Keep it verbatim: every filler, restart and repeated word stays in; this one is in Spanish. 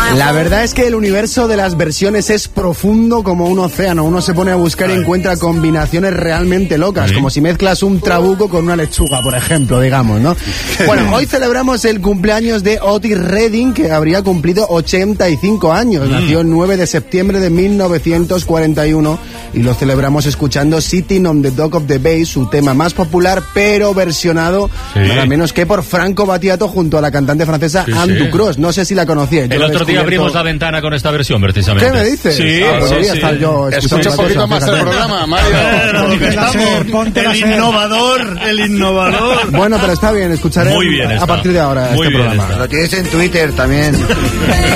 La verdad es que el universo de las versiones es profundo como un océano. Uno se pone a buscar y encuentra combinaciones realmente locas, ¿sí? Como si mezclas un trabuco con una lechuga, por ejemplo, digamos, ¿no? Bueno, hoy celebramos el cumpleaños de Otis Redding, que habría cumplido ochenta y cinco años. Mm. Nació el nueve de septiembre de mil novecientos cuarenta y uno y lo celebramos escuchando Sitting on the Dock of the Bay, su tema más popular, pero versionado, ¿sí? Nada menos que por Franco Battiato junto a la cantante francesa sí, Anne sí. Ducros. No sé si la conocíais. El otro día abrimos la ventana con esta versión, precisamente. ¿Qué me dices? Sí, ah, sí, podría sí. estar yo escucha un poquito más el programa, Mario. El innovador, el innovador. Bueno, pero está bien, escucharé Muy bien a está. partir de ahora Muy este bien programa. está. Lo tienes en Twitter también.